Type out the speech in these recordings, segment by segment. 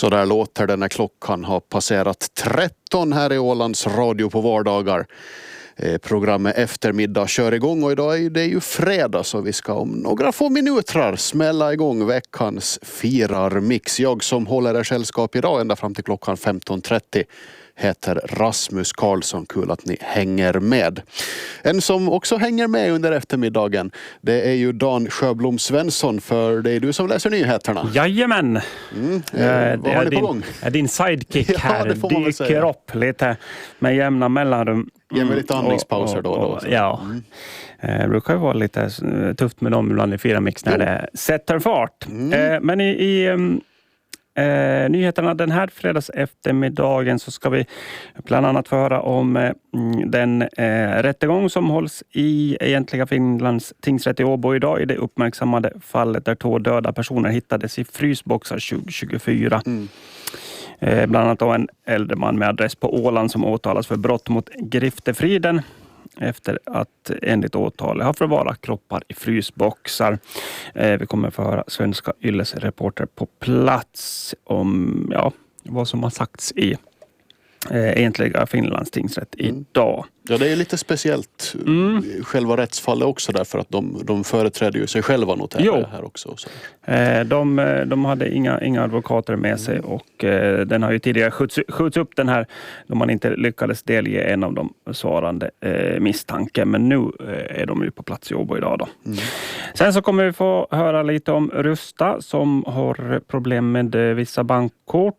Så där låter det när klockan har passerat 13 här i Ålands radio på vardagar. Programmet Eftermiddag kör igång och idag är det ju fredag så vi ska om några få minuter smälla igång veckans firarmix. Jag som håller er sällskap idag ända fram till klockan 15.30 heter Rasmus Karlsson. Kul att ni hänger med. En som också hänger med under eftermiddagen, det är ju Dan Sjöblom Svensson, för det är du som läser nyheterna. Jajamän! Vad har ni på gång? Din sidekick här dyker upp lite med jämna mellanrum. Ge mig lite andningspauser då. Ja. Det brukar ju vara lite tufft med dem ibland i Firamix när det sätter fart. Men i nyheterna den här fredags eftermiddagen så ska vi bland annat få höra om den rättegång som hålls i egentliga Finlands tingsrätt i Åbo idag i det uppmärksammade fallet där 2 döda personer hittades i frysboxar 2024. Bland annat då en äldre man med adress på Åland som åtalas för brott mot griftefriden efter att enligt åtalet har förvarat kroppar i frysboxar. Vi kommer få höra Svenska Ylles reporter på plats om vad som har sagts i egentliga Finlands tingsrätt idag. Ja, det är lite speciellt själva rättsfallet också därför att de företräder ju sig själva noterar här också. Så. De hade inga advokater med sig och den har ju tidigare skjuts upp den här då man inte lyckades delge en av de svarande misstanke, men nu är de ju på plats i Åbo idag då. Sen så kommer vi få höra lite om Rusta som har problem med vissa bankkort.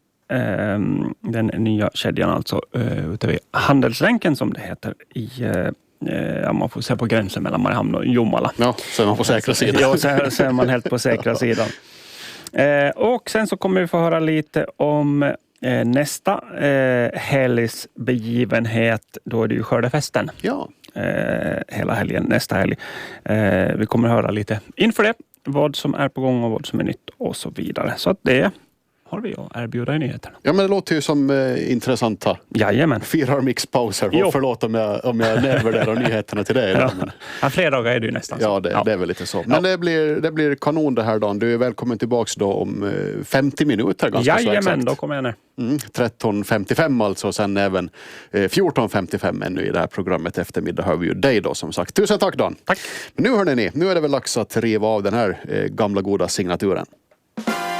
Den nya kedjan alltså ute vid Handelslänken som det heter i man får se på gränsen mellan Mariehamn och Jomala. Ja, så är man på säkra sidan. Ja, så är man helt på säkra sidan. Och sen så kommer vi få höra lite om nästa helgs begivenhet. Då är det ju skördefesten. Ja. Hela helgen, nästa helg. Vi kommer höra lite inför det. Vad som är på gång och vad som är nytt och så vidare. Så att det har vi att erbjuda i nyheterna. Ja, men det låter ju som intressanta firarmixpauser. Förlåt om jag nedvärderar nyheterna till dig. Ja, fler dagar är det ju nästan så. Ja, det är väl lite så. Men det blir kanon det här dagen. Du är välkommen tillbaks då om 50 minuter ganska så exakt. Jajamän, då kommer jag ner. 13.55 alltså och sen även 14.55 ännu i det här programmet eftermiddag hör vi ju dig då som sagt. Tusen tack Dan. Tack. Men nu hörni, nu är det väl dags att riva av den här gamla goda signaturen.